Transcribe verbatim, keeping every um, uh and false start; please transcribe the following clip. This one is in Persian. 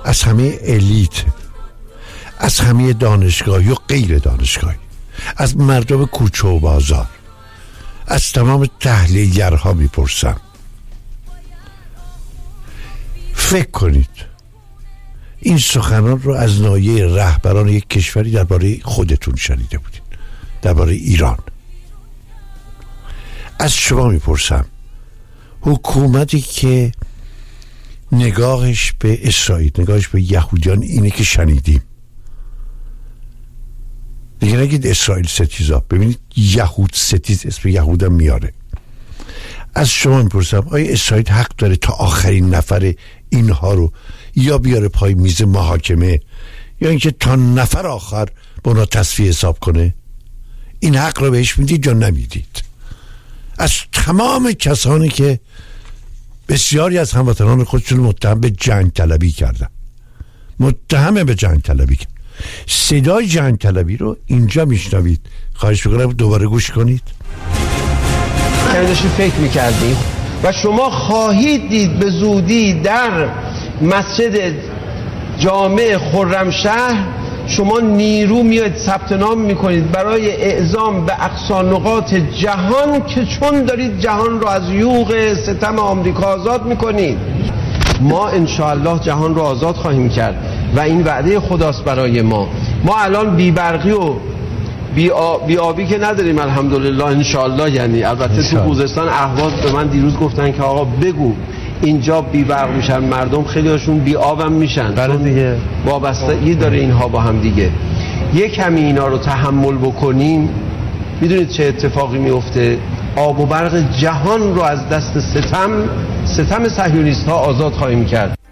از همه الیت، از همه دانشگاهی و غیر دانشگاهی، از مردم کوچه و بازار، از تمام تحلیلگرها میپرسم، فکر کنید این سخنان رو از ناحیه رهبران یک کشوری درباره خودتون شنیده بودین، درباره ایران. از شما میپرسم، حکومتی که نگاهش به اسرائیل، نگاهش به یهودیان اینه که شنیدیم، دیگه نگید اسرائیل ستیزا، ببینید یهود ستیز اسم یهودم میاره. از شما میپرسم آیا اسرائیل حق داره تا آخرین نفر اینها رو یا بیاره پای میز محاکمه یا اینکه تا نفر آخر با اونا تصفیه حساب کنه؟ این حق رو بهش میدید یا نمیدید؟ از تمام کسانی که بسیاری از هموطنان خودشون متهم به جنگ طلبی کردن، متهم به جنگ طلبی کردن، صدای جنگ طلبی رو اینجا میشنوید. خواهش میکنم دوباره گوش کنید. داشتیم فکر میکردیم و شما خواهید دید به زودی در مسجد جامع خرمشهر شما نیرو میاد ثبت نام میکنید برای اعزام به اقصا نقاط جهان، که چون دارید جهان رو از یوغ ستم آمریکا آزاد میکنید. ما انشاءالله جهان رو آزاد خواهیم کرد و این وعده خداست برای ما. ما الان بی برقی و بی, آ... بی آبی که نداریم الحمدلله انشاءالله. یعنی البته تو خوزستان اهواز به من دیروز گفتن که آقا بگو اینجا بی برق میشن مردم، خیلی هاشون بی آبم میشن، بله دیگه وابستگی داره اینها با هم دیگه. یک کمی اینا رو تحمل بکنیم، میدونید چه اتفاقی میفته؟ آب و برق جهان رو از دست ستم ستم صهیونیست ها آزاد خواهیم کرد.